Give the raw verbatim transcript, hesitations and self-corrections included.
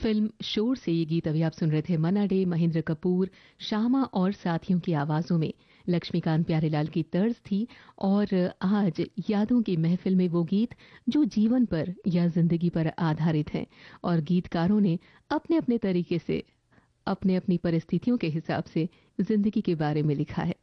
Film शोर से ये गीत अभी आप सुन रहे थे। मन्ना डे, महेंद्र कपूर, श्यामा और साथियों की आवाजों में लक्ष्मीकांत प्यारेलाल की तर्ज थी। और आज यादों की महफिल में वो गीत जो जीवन पर या जिंदगी पर आधारित हैं और गीतकारों ने अपने अपने तरीके से अपने अपनी परिस्थितियों के हिसाब से जिंदगी के बारे में लिखा है।